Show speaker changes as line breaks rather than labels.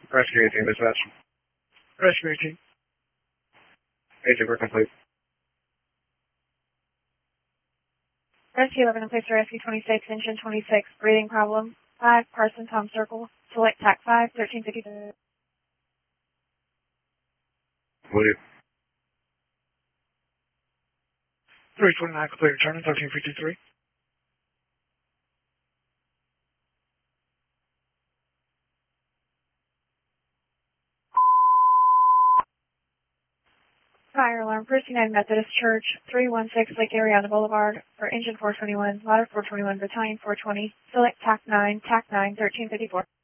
Rescue 18, dispatch.
Rescue 18.
18, we're complete.
Rescue 11 and place to Rescue 26, engine 26, breathing problem. 5, Parsons Home Circle. Select TAC 5, 1350.
Will you?
329, complete return, 1353.
Fire alarm, First United Methodist Church, 316 Lake Ariana Boulevard, for engine 421, ladder 421, battalion 420, select TAC 9, 1354.